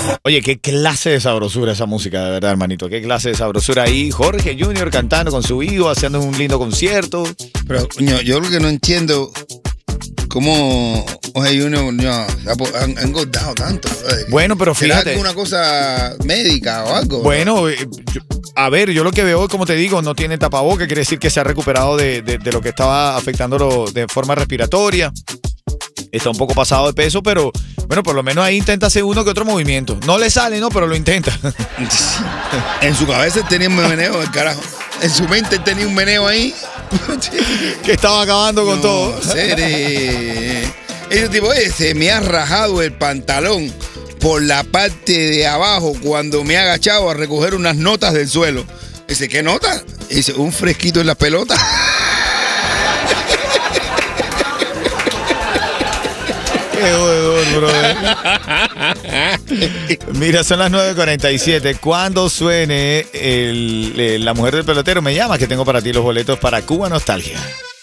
Oye, qué clase de sabrosura esa música, de verdad, hermanito. Qué clase de sabrosura ahí. Jorge Junior cantando con su hijo, haciendo un lindo concierto. Pero, coño, yo lo que no entiendo, cómo Jorge Junior ha engordado tanto. Bueno, pero ¿Será fíjate. alguna cosa médica o algo? Bueno, a ver, yo lo que veo, como te digo, no tiene tapabocas, quiere decir que se ha recuperado de lo que estaba afectándolo de forma respiratoria. Está un poco pasado de peso, pero bueno, por lo menos ahí intenta hacer uno que otro movimiento. No le sale, ¿no? Pero lo intenta. En su cabeza él tenía un meneo del carajo. En su mente él tenía un meneo ahí. Que estaba acabando con todo. Ese tipo, se me ha rajado el pantalón por la parte de abajo cuando me he agachado a recoger unas notas del suelo. Dice, ¿qué nota? Dice, un fresquito en la pelota. Qué jodedor, brother. Mira, son las 9:47. Cuando suene la mujer del pelotero, me llama que tengo para ti los boletos para Cuba Nostalgia.